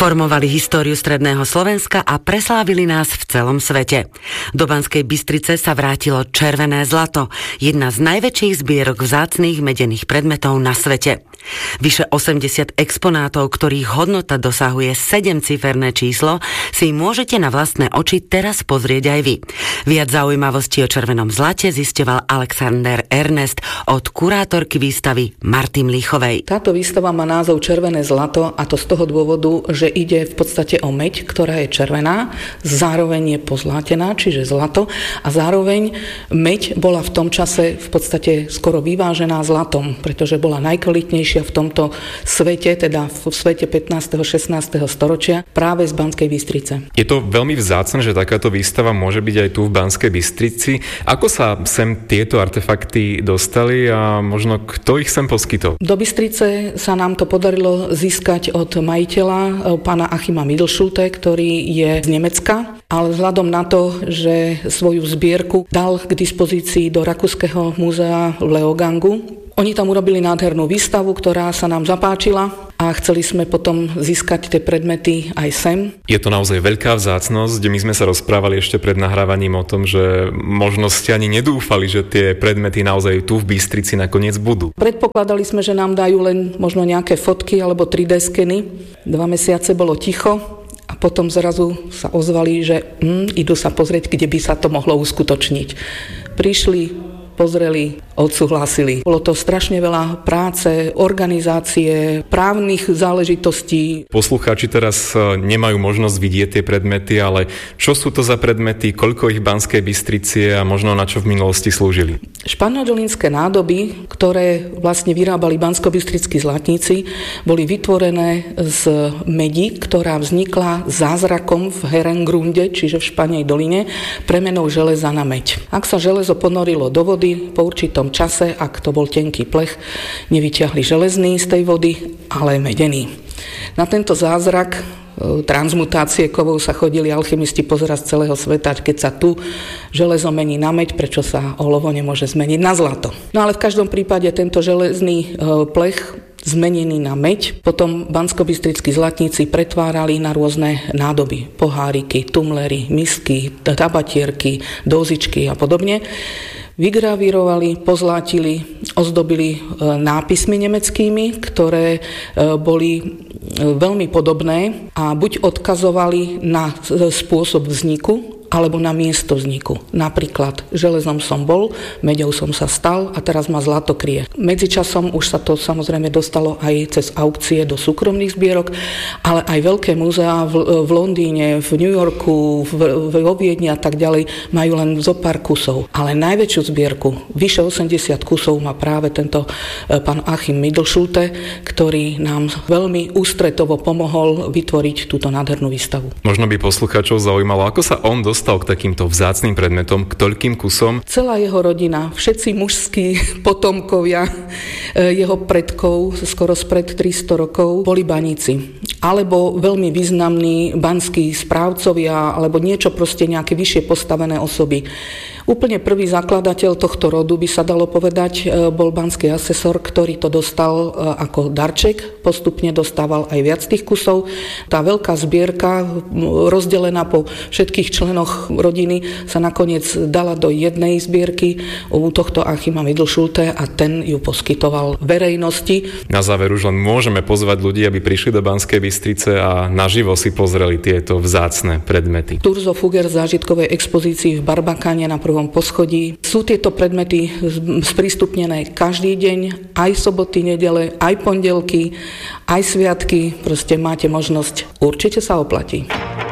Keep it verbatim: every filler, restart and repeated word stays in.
Formovali históriu stredného Slovenska a preslávili nás v celom svete. Do Banskej Bystrice sa vrátilo červené zlato, jedna z najväčších zbierok vzácnych medených predmetov na svete. Vyše osemdesiat exponátov, ktorých hodnota dosahuje sedemciferné číslo, si môžete na vlastné oči teraz pozrieť aj vy. Viac zaujímavostí o červenom zlate zisťoval Alexander Ernest od kurátorky výstavy Marty Mlíchovej. Táto výstava má názov Červené zlato, a to z toho dôvodu, že ide v podstate o meď, ktorá je červená, zároveň je pozlátená, čiže zlato, a zároveň meď bola v tom čase v podstate skoro vyvážená zlatom, pretože bola najkvalitnejšia v tomto svete, teda v svete pätnásteho šestnásteho storočia, práve z Banskej Bystrice. Je to veľmi vzácne, že takáto výstava môže byť aj tu v Banskej Bystrici. Ako sa sem tieto artefakty dostali a možno kto ich sem poskytol? Do Bystrice sa nám to podarilo získať od majiteľa, pána Achima Midlschulte, ktorý je z Nemecka, ale vzhľadom na to, že svoju zbierku dal k dispozícii do Rakúskeho múzea v Leogangu, oni tam urobili nádhernú výstavu, ktorá sa nám zapáčila a chceli sme potom získať tie predmety aj sem. Je to naozaj veľká vzácnosť, kde my sme sa rozprávali ešte pred nahrávaním o tom, že možno ste ani nedúfali, že tie predmety naozaj tu v Bystrici nakoniec budú. Predpokladali sme, že nám dajú len možno nejaké fotky alebo tri dé skeny. Dva mesiace bolo ticho a potom zrazu sa ozvali, že hm, idú sa pozrieť, kde by sa to mohlo uskutočniť. Prišli, pozreli, odsúhlasili. Bolo to strašne veľa práce, organizácie, právnych záležitostí. Poslucháči teraz nemajú možnosť vidieť tie predmety, ale čo sú to za predmety, koľko ich v Banskej Bystrici a možno na čo v minulosti slúžili? Španielské nádoby, ktoré vlastne vyrábali banskobystrickí zlatníci, boli vytvorené z medi, ktorá vznikla zázrakom v Herengrunde, čiže v Španej doline, premenou železa na meď. Ak sa železo ponorilo do vody, po určitom čase, ak to bol tenký plech, nevyťahli železný z tej vody, ale medený. Na tento zázrak transmutácie kovov sa chodili alchymisti pozerať z celého sveta, keď sa tu železo mení na meď, prečo sa olovo nemôže zmeniť na zlato. No ale v každom prípade tento železný plech zmenený na meď potom banskobystrickí zlatníci pretvárali na rôzne nádoby, poháriky, tumlery, misky, tabatierky, dozičky a podobne. Vygravírovali, pozlátili, ozdobili nápismi nemeckými, ktoré boli veľmi podobné a buď odkazovali na spôsob vzniku, alebo na miesto vzniku. Napríklad, železom som bol, meďou som sa stal a teraz ma zlato kryje. Medzičasom už sa to samozrejme dostalo aj cez aukcie do súkromných zbierok, ale aj veľké múzeá v, v Londýne, v New Yorku, v, vo Viedni a tak ďalej majú len zo pár kusov. Ale najväčšiu zbierku, vyše osemdesiat kusov, má práve tento pán Achim Midlschulte, ktorý nám veľmi ústretovo pomohol vytvoriť túto nádhernú výstavu. Možno by poslucháčov zaujímalo, ako sa on dostal k takýmto vzácnym predmetom, k toľkým kusom. Celá jeho rodina, všetci mužskí potomkovia jeho predkov, skoro spred tristo rokov, boli baníci. Alebo veľmi významní banskí správcovia, alebo niečo proste nejaké vyššie postavené osoby. Úplne prvý zakladateľ tohto rodu, by sa dalo povedať, bol banský asesor, ktorý to dostal ako darček, postupne dostával aj viac tých kusov. Tá veľká zbierka, rozdelená po všetkých členoch rodiny, sa nakoniec dala do jednej zbierky u tohto Achima Midlschulte a ten ju poskytoval verejnosti. Na záver už len môžeme pozvať ľudí, aby prišli do Banskej Bystrice a naživo si pozreli tieto vzácne predmety. Tour zo Fugger zážitkovej expozícii v Barbakane na prvom poschodí. Sú tieto predmety sprístupnené každý deň, aj soboty, nedele, aj pondelky, aj sviatky. Proste máte možnosť. Určite sa oplatí.